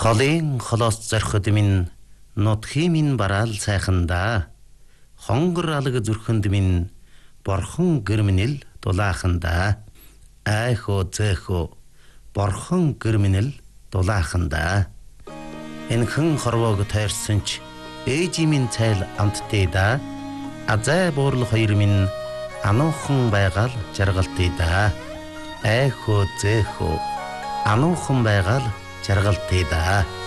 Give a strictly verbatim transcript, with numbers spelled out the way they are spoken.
Холын холоос зорход минь нутхийн минь бараал сайхандаа хонгор алга зүрхэнд минь борхон гэрмэнэл дулаахандаа айхо зэхо борхон гэрмэнэл дулаахандаа энхэн хорвоог тайрсан ч ээжи минь цайл амттай да азай буурлах хоёр минь ануухан байгаал жаргалтай да айхо зэхо ануухан байгаал жаргалтай да